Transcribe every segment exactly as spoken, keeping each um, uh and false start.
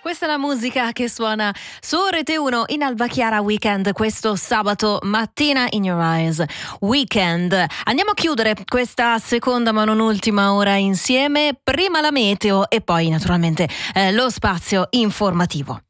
Questa è la musica che suona su Rete uno in Alba Chiara Weekend questo sabato mattina. In Your Eyes Weekend. Andiamo a chiudere questa seconda ma non ultima ora insieme. Prima la meteo e poi naturalmente eh, lo spazio informativo.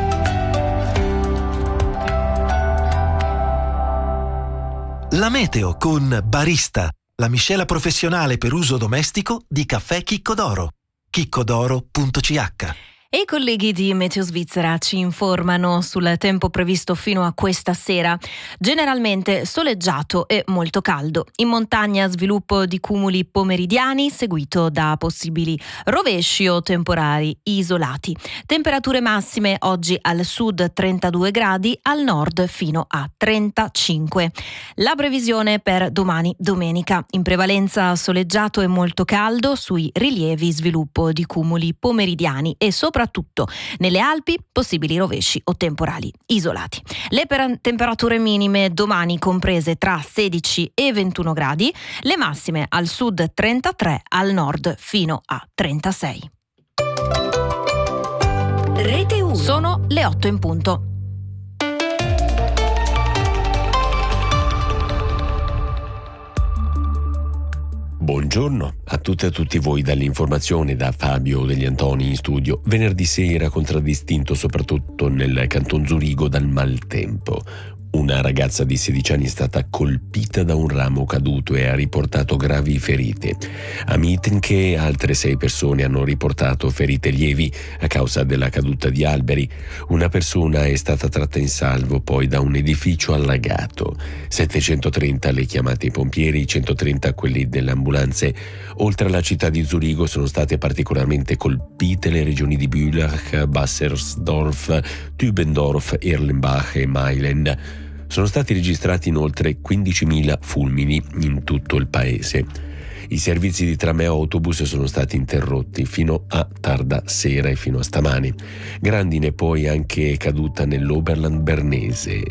La meteo con Barista, la miscela professionale per uso domestico di caffè Chicco d'Oro. chiccodoro punto c h. E i colleghi di Meteo Svizzera ci informano sul tempo previsto fino a questa sera. Generalmente soleggiato e molto caldo. In montagna sviluppo di cumuli pomeridiani seguito da possibili rovesci o temporali isolati. Temperature massime oggi al sud trentadue gradi, al nord fino a trentacinque. La previsione per domani domenica. In prevalenza soleggiato e molto caldo, sui rilievi sviluppo di cumuli pomeridiani e soprattutto Soprattutto nelle Alpi possibili rovesci o temporali isolati. Le per- temperature minime domani comprese tra sedici e ventuno gradi, le massime al sud trentatré, al nord fino a trentasei. Rete uno. Sono le otto in punto. Buongiorno a tutte e a tutti voi dall'informazione da Fabio Degli Antoni in studio. Venerdì sera contraddistinto soprattutto nel Canton Zurigo dal maltempo. Una ragazza di sedici anni è stata colpita da un ramo caduto e ha riportato gravi ferite. A Mitenke altre sei persone hanno riportato ferite lievi a causa della caduta di alberi. Una persona è stata tratta in salvo poi da un edificio allagato. settecentotrenta le chiamate ai pompieri, centotrenta quelli delle ambulanze. Oltre alla città di Zurigo sono state particolarmente colpite le regioni di Bülach, Bassersdorf, Tübendorf, Erlenbach e Meilen. Sono stati registrati inoltre quindicimila fulmini in tutto il paese. I servizi di tram e autobus sono stati interrotti fino a tarda sera e fino a stamani. Grandine poi anche caduta nell'Oberland bernese.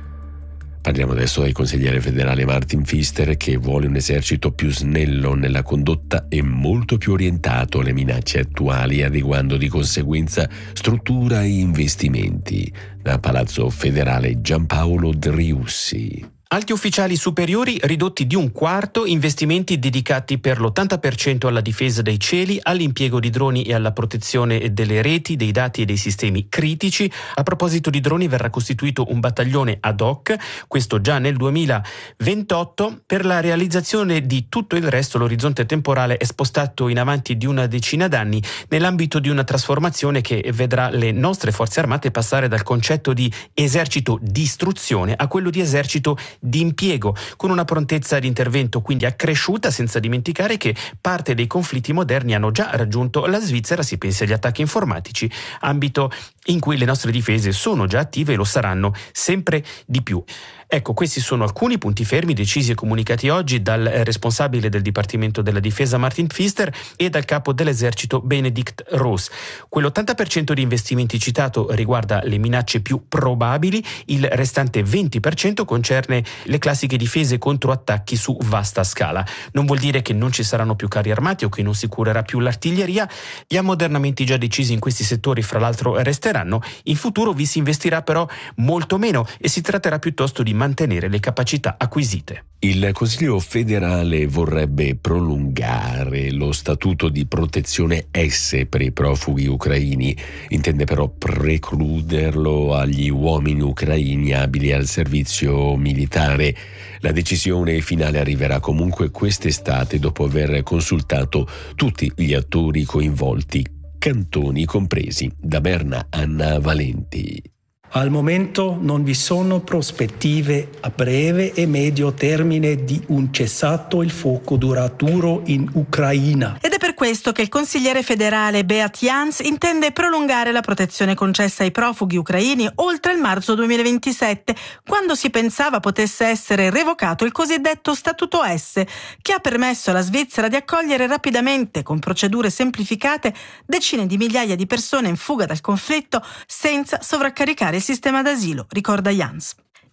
Parliamo adesso del consigliere federale Martin Pfister, che vuole un esercito più snello nella condotta e molto più orientato alle minacce attuali, adeguando di conseguenza struttura e investimenti. Da Palazzo Federale Giampaolo Driussi. Alti ufficiali superiori ridotti di un quarto, investimenti dedicati per l'ottanta per cento alla difesa dei cieli, all'impiego di droni e alla protezione delle reti, dei dati e dei sistemi critici. A proposito di droni verrà costituito un battaglione ad hoc, questo già nel duemilaventotto. Per la realizzazione di tutto il resto l'orizzonte temporale è spostato in avanti di una decina d'anni nell'ambito di una trasformazione che vedrà le nostre forze armate passare dal concetto di esercito di istruzione a quello di esercito di impiego, con una prontezza di intervento quindi accresciuta, senza dimenticare che parte dei conflitti moderni hanno già raggiunto la Svizzera. Si pensi agli attacchi informatici, ambito in cui le nostre difese sono già attive e lo saranno sempre di più. Ecco, questi sono alcuni punti fermi decisi e comunicati oggi dal responsabile del Dipartimento della Difesa Martin Pfister e dal capo dell'esercito Benedikt Roos. Quell'ottanta per cento di investimenti citato riguarda le minacce più probabili, il restante venti per cento concerne le classiche difese contro attacchi su vasta scala. Non vuol dire che non ci saranno più carri armati o che non si curerà più l'artiglieria. Gli ammodernamenti già decisi in questi settori fra l'altro resteranno. In futuro vi si investirà però molto meno e si tratterà piuttosto di mantenere le capacità acquisite. Il Consiglio federale vorrebbe prolungare lo statuto di protezione S per i profughi ucraini, intende però precluderlo agli uomini ucraini abili al servizio militare. La decisione finale arriverà comunque quest'estate dopo aver consultato tutti gli attori coinvolti, cantoni compresi. Da Berna, Anna Valenti. Al momento non vi sono prospettive a breve e medio termine di un cessato il fuoco duraturo in Ucraina. Ed è per questo che il consigliere federale Beat Jans intende prolungare la protezione concessa ai profughi ucraini oltre il marzo duemilaventisette, quando si pensava potesse essere revocato il cosiddetto Statuto S, che ha permesso alla Svizzera di accogliere rapidamente, con procedure semplificate, decine di migliaia di persone in fuga dal conflitto senza sovraccaricare il sistema d'asilo, ricorda Jans.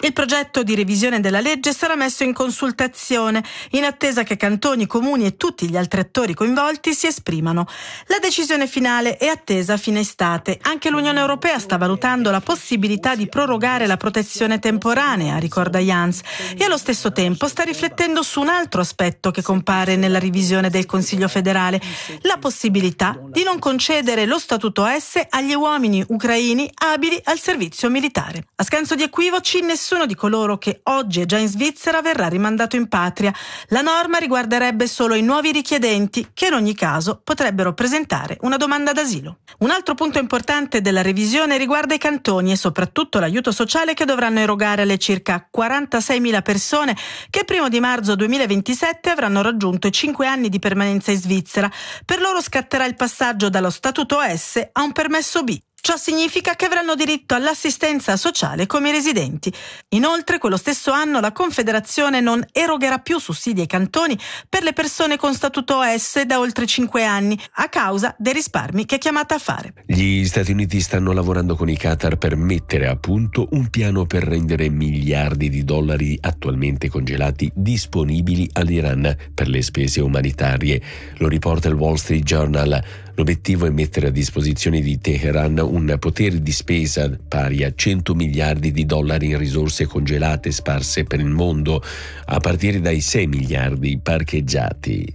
Il progetto di revisione della legge sarà messo in consultazione, in attesa che cantoni, comuni e tutti gli altri attori coinvolti si esprimano. La decisione finale è attesa a fine estate. Anche l'Unione Europea sta valutando la possibilità di prorogare la protezione temporanea, ricorda Jans, e allo stesso tempo sta riflettendo su un altro aspetto che compare nella revisione del Consiglio federale, la possibilità di non concedere lo statuto S agli uomini ucraini abili al servizio militare. A scanso di equivoci, nessuno di coloro che oggi è già in Svizzera verrà rimandato in patria. La norma riguarderebbe solo i nuovi richiedenti che in ogni caso potrebbero presentare una domanda d'asilo. Un altro punto importante della revisione riguarda i cantoni e soprattutto l'aiuto sociale che dovranno erogare alle circa quarantaseimila persone che il primo di marzo duemilaventisette avranno raggiunto i cinque anni di permanenza in Svizzera. Per loro scatterà il passaggio dallo statuto S a un permesso B. Ciò significa che avranno diritto all'assistenza sociale come i residenti. Inoltre, quello stesso anno la Confederazione non erogherà più sussidi ai cantoni per le persone con statuto S da oltre cinque anni, a causa dei risparmi che è chiamata a fare. Gli Stati Uniti stanno lavorando con i Qatar per mettere a punto un piano per rendere miliardi di dollari attualmente congelati disponibili all'Iran per le spese umanitarie. Lo riporta il Wall Street Journal. L'obiettivo è mettere a disposizione di Teheran un potere di spesa pari a cento miliardi di dollari in risorse congelate sparse per il mondo, a partire dai sei miliardi parcheggiati.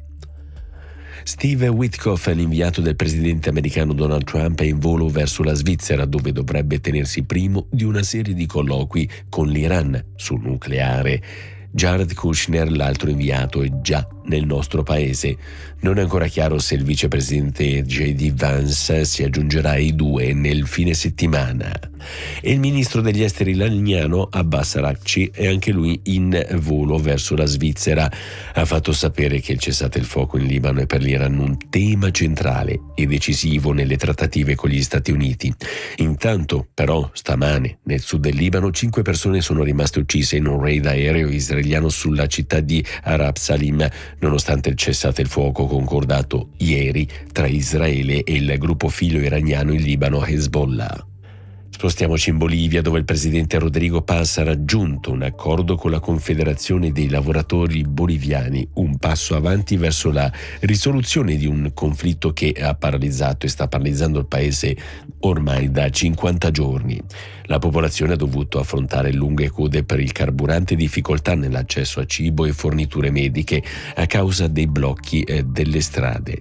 Steve Witkoff, l'inviato del presidente americano Donald Trump, è in volo verso la Svizzera, dove dovrebbe tenersi primo di una serie di colloqui con l'Iran sul nucleare. Jared Kushner, l'altro inviato, è già nel nostro paese. Non è ancora chiaro se il vicepresidente J D Vance si aggiungerà ai due nel fine settimana. E il ministro degli esteri iraniano Abbas Araghchi è anche lui in volo verso la Svizzera. Ha fatto sapere che il cessate il fuoco in Libano è per l'Iran un tema centrale e decisivo nelle trattative con gli Stati Uniti. Intanto, però, stamane nel sud del Libano cinque persone sono rimaste uccise in un raid aereo israeliano sulla città di Arab Salim, nonostante il cessate il fuoco concordato ieri tra Israele e il gruppo filo iraniano in Libano Hezbollah. Spostiamoci in Bolivia, dove il presidente Rodrigo Paz ha raggiunto un accordo con la Confederazione dei lavoratori boliviani, un passo avanti verso la risoluzione di un conflitto che ha paralizzato e sta paralizzando il paese ormai da cinquanta giorni. La popolazione ha dovuto affrontare lunghe code per il carburante e difficoltà nell'accesso a cibo e forniture mediche a causa dei blocchi eh, delle strade.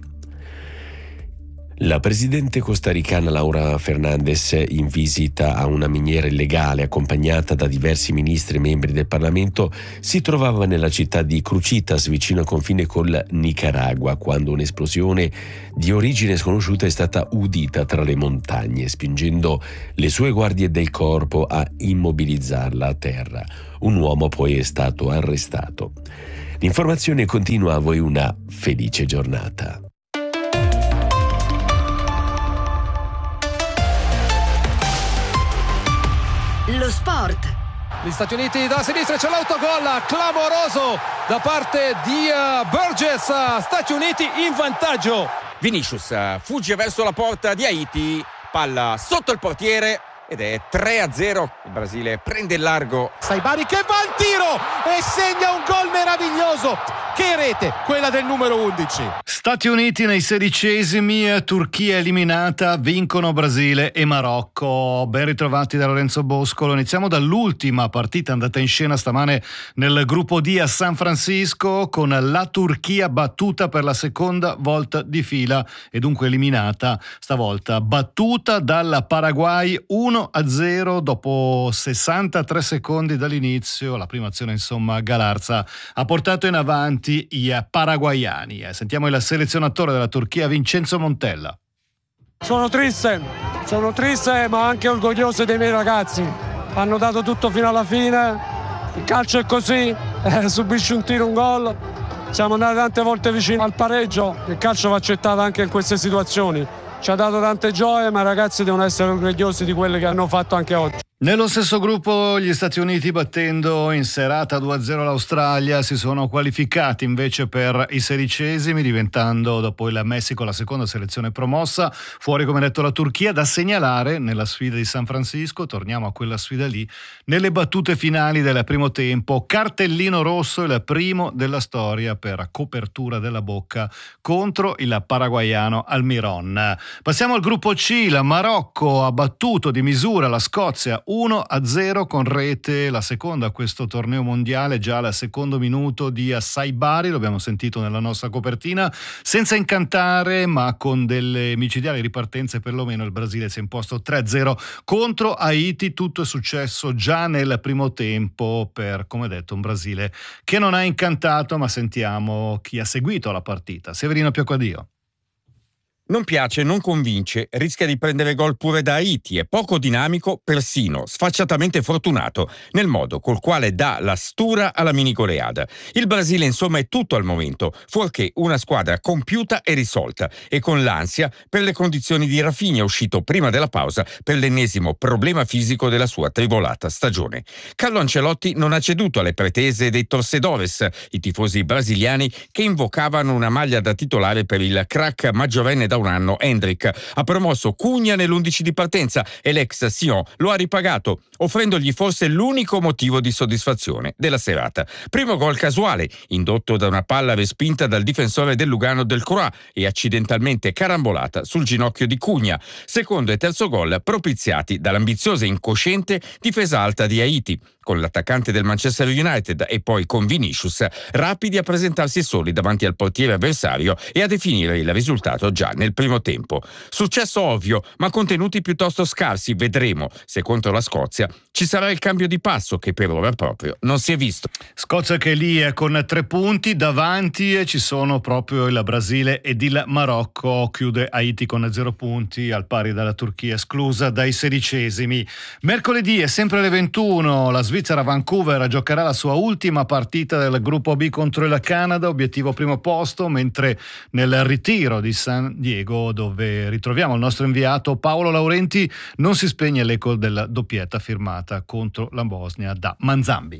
La presidente costaricana Laura Fernandez, in visita a una miniera illegale accompagnata da diversi ministri e membri del Parlamento, si trovava nella città di Crucitas, vicino al confine col Nicaragua, quando un'esplosione di origine sconosciuta è stata udita tra le montagne, spingendo le sue guardie del corpo a immobilizzarla a terra. Un uomo poi è stato arrestato. L'informazione continua, a voi una felice giornata. Lo sport. Gli Stati Uniti dalla sinistra, c'è l'autogol clamoroso da parte di uh, Burgess. Stati Uniti in vantaggio. Vinicius uh, fugge verso la porta di Haiti, palla sotto il portiere ed è tre a zero. Il Brasile prende il largo. Saibari che va al tiro e segna un gol meraviglioso. Che rete, quella del numero undici. Stati Uniti nei sedicesimi, Turchia eliminata, vincono Brasile e Marocco. Ben ritrovati da Lorenzo Boscolo. Iniziamo dall'ultima partita andata in scena stamane nel gruppo D a San Francisco, con la Turchia battuta per la seconda volta di fila e dunque eliminata, stavolta battuta dal Paraguay uno a zero dopo sessantatré secondi dall'inizio. La prima azione, insomma, Galarza ha portato in avanti i paraguayani. Sentiamo il selezionatore della Turchia, Vincenzo Montella. Sono triste, sono triste ma anche orgoglioso dei miei ragazzi. Hanno dato tutto fino alla fine. Il calcio è così, eh, subisci un tiro, un gol. Siamo andati tante volte vicino al pareggio. Il calcio va accettato anche in queste situazioni. Ci ha dato tante gioie, ma i ragazzi devono essere orgogliosi di quelle che hanno fatto anche oggi. Nello stesso gruppo gli Stati Uniti, battendo in serata due a zero l'Australia, si sono qualificati invece per i sedicesimi, diventando dopo il Messico la seconda selezione promossa. Fuori, come detto, la Turchia. Da segnalare nella sfida di San Francisco, torniamo a quella sfida lì, nelle battute finali del primo tempo, cartellino rosso, il primo della storia per copertura della bocca contro il paraguaiano Almiron. Passiamo al gruppo C. Il Marocco ha battuto di misura la Scozia uno a zero con rete, la seconda a questo torneo mondiale, già al secondo minuto di Saibari, l'abbiamo sentito nella nostra copertina, senza incantare ma con delle micidiali ripartenze. Perlomeno il Brasile si è imposto tre a zero contro Haiti. Tutto è successo già nel primo tempo per, come detto, un Brasile che non ha incantato, ma sentiamo chi ha seguito la partita. Severino Piacquadio. Non piace, non convince, rischia di prendere gol pure da Haiti, è poco dinamico, persino sfacciatamente fortunato nel modo col quale dà la stura alla mini goleada. Il Brasile insomma è tutto al momento, fuorché una squadra compiuta e risolta, e con l'ansia per le condizioni di Rafinha, uscito prima della pausa per l'ennesimo problema fisico della sua tribolata stagione. Carlo Ancelotti non ha ceduto alle pretese dei Torcedores, i tifosi brasiliani che invocavano una maglia da titolare per il crack maggiorenne da un anno. Hendrick ha promosso Cugna nell'undici di partenza e l'ex Sion lo ha ripagato, offrendogli forse l'unico motivo di soddisfazione della serata. Primo gol casuale, indotto da una palla respinta dal difensore del Lugano del Croix e accidentalmente carambolata sul ginocchio di Cugna. Secondo e terzo gol propiziati dall'ambiziosa e incosciente difesa alta di Haiti, con l'attaccante del Manchester United e poi con Vinicius, rapidi a presentarsi soli davanti al portiere avversario e a definire il risultato già nel primo tempo. Successo ovvio, ma contenuti piuttosto scarsi. Vedremo se contro la Scozia ci sarà il cambio di passo che per ora proprio non si è visto. Scozia che è lì è con tre punti davanti, e ci sono proprio il Brasile ed il Marocco. Chiude Haiti con zero punti, al pari della Turchia, esclusa dai sedicesimi. Mercoledì è sempre alle ventuno, la Svizzera a Vancouver giocherà la sua ultima partita del gruppo B contro il Canada, obiettivo primo posto, mentre nel ritiro di San Diego, dove ritroviamo il nostro inviato Paolo Laurenti, non si spegne l'eco della doppietta firmata contro la Bosnia da Manzambi.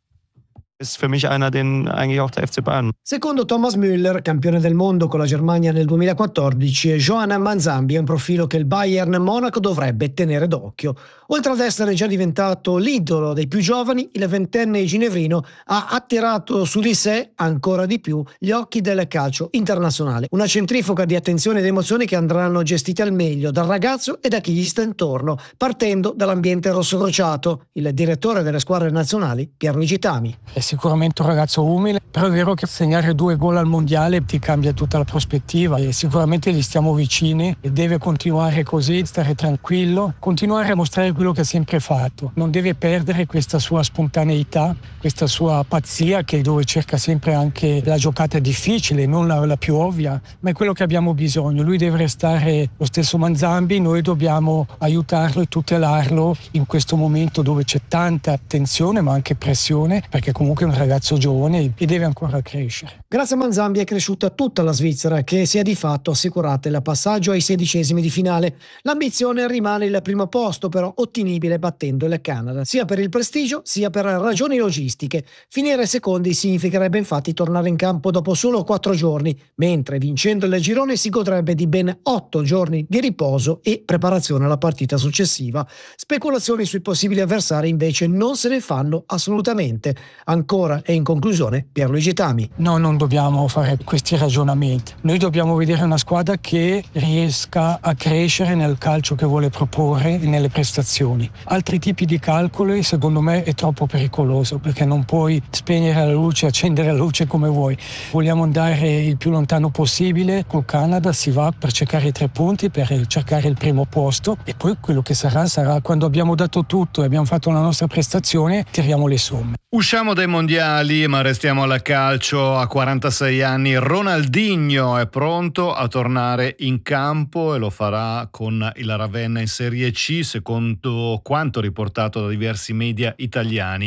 Secondo Thomas Müller, campione del mondo con la Germania nel duemilaquattordici, Johan Manzambi è un profilo che il Bayern Monaco dovrebbe tenere d'occhio. Oltre ad essere già diventato l'idolo dei più giovani, il ventenne ginevrino ha attirato su di sé ancora di più gli occhi del calcio internazionale. Una centrifuga di attenzione ed emozioni che andranno gestite al meglio dal ragazzo e da chi gli sta intorno, partendo dall'ambiente rossocrociato. Il direttore delle squadre nazionali, Pierluigi Tami. È sicuramente un ragazzo umile, però è vero che segnare due gol al mondiale ti cambia tutta la prospettiva, e sicuramente gli stiamo vicini e deve continuare così, stare tranquillo, continuare a mostrare quello che ha sempre fatto. Non deve perdere questa sua spontaneità, questa sua pazzia, che dove cerca sempre anche la giocata difficile, non la, la più ovvia, ma è quello che abbiamo bisogno. Lui deve restare lo stesso Manzambi, noi dobbiamo aiutarlo e tutelarlo in questo momento dove c'è tanta attenzione ma anche pressione, perché comunque è un ragazzo giovane e deve ancora crescere. Grazie a Manzambi è cresciuta tutta la Svizzera, che si è di fatto assicurata il passaggio ai sedicesimi di finale. L'ambizione rimane il primo posto, però ottenibile battendo il Canada, sia per il prestigio sia per ragioni logistiche. Finire secondi significherebbe infatti tornare in campo dopo solo quattro giorni, mentre vincendo il girone si godrebbe di ben otto giorni di riposo e preparazione alla partita successiva. Speculazioni sui possibili avversari invece non se ne fanno assolutamente. Ancora e in conclusione Pierluigi Tami. No, non dobbiamo fare questi ragionamenti. Noi dobbiamo vedere una squadra che riesca a crescere nel calcio che vuole proporre e nelle prestazioni. Altri tipi di calcoli secondo me è troppo pericoloso, perché non puoi spegnere la luce, accendere la luce come vuoi. Vogliamo andare il più lontano possibile. Col Canada si va per cercare i tre punti, per cercare il primo posto, e poi quello che sarà sarà quando abbiamo dato tutto e abbiamo fatto la nostra prestazione, tiriamo le somme. Usciamo dai mondiali, ma restiamo al calcio. A quarantasei anni Ronaldinho è pronto a tornare in campo e lo farà con il Ravenna in Serie C, secondo quanto riportato da diversi media italiani.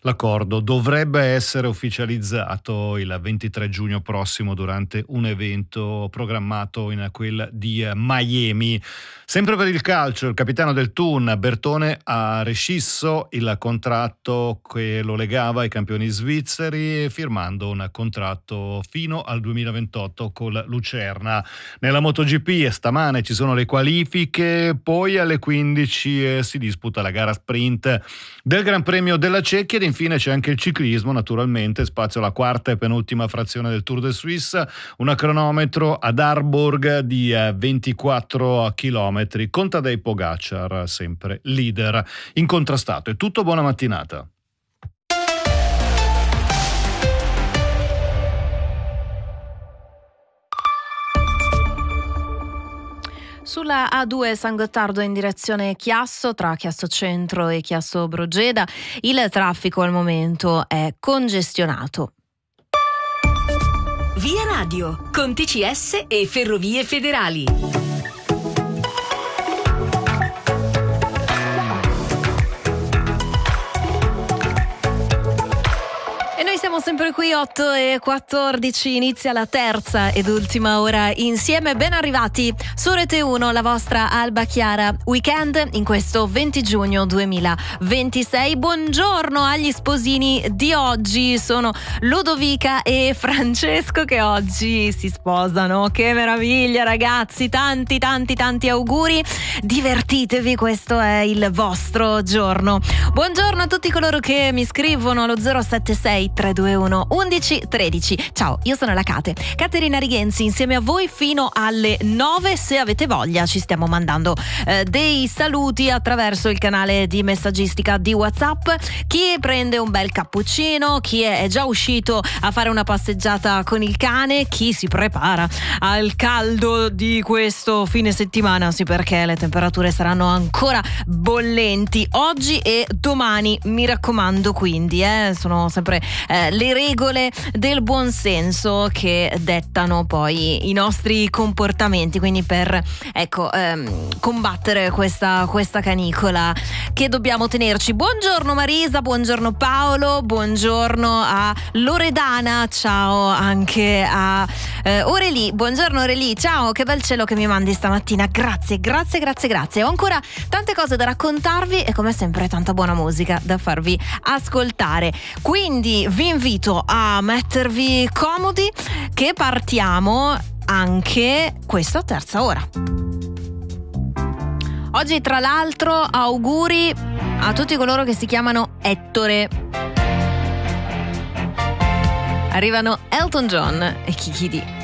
l'accordo dovrebbe essere ufficializzato il ventitré giugno prossimo durante un evento programmato in quel di Miami. Sempre per il calcio, il capitano del Thun, Bertone, ha rescisso il contratto che lo legava ai campioni svizzeri, firmando un contratto fino al duemilaventotto con Lucerna. Nella MotoGP stamane ci sono le qualifiche, poi alle quindici eh, si disputa la gara sprint del Gran Premio della Cecchia ed infine c'è anche il ciclismo, naturalmente, spazio alla quarta e penultima frazione del Tour de Suisse, un cronometro ad Harburg di eh, ventiquattro chilometri. Contadei Pogacar sempre leader incontrastato. È tutto, buona mattinata. Sulla A due San Gottardo in direzione Chiasso, tra Chiasso Centro e Chiasso Brogeda, il traffico al momento è congestionato. Via Radio, con T C S e Ferrovie Federali. Siamo sempre qui, otto e quattordici, inizia la terza ed ultima ora insieme. Ben arrivati su Rete uno, la vostra Alba Chiara Weekend in questo venti giugno duemilaventisei. Buongiorno agli sposini di oggi, sono Ludovica e Francesco che oggi si sposano. Che meraviglia ragazzi, tanti tanti tanti auguri, divertitevi, questo è il vostro giorno. Buongiorno a tutti coloro che mi scrivono allo zero sette sei tre due uno undici tredici. Ciao, io sono la Cate, Caterina Righenzi, insieme a voi fino alle nove. Se avete voglia ci stiamo mandando eh, dei saluti attraverso il canale di messaggistica di WhatsApp. Chi prende un bel cappuccino, chi è già uscito a fare una passeggiata con il cane, chi si prepara al caldo di questo fine settimana, sì, perché le temperature saranno ancora bollenti oggi e domani, mi raccomando. Quindi eh, sono sempre eh, le regole del buon senso che dettano poi i nostri comportamenti, quindi per ecco ehm, combattere questa, questa canicola che dobbiamo tenerci. Buongiorno Marisa, buongiorno Paolo, buongiorno a Loredana, ciao anche a eh, Oreli, buongiorno Oreli, ciao, che bel cielo che mi mandi stamattina, grazie, grazie, grazie, grazie. Ho ancora tante cose da raccontarvi e come sempre tanta buona musica da farvi ascoltare, quindi vi invito a mettervi comodi che partiamo anche questa terza ora. Oggi tra l'altro auguri a tutti coloro che si chiamano Ettore. Arrivano Elton John e Kiki D.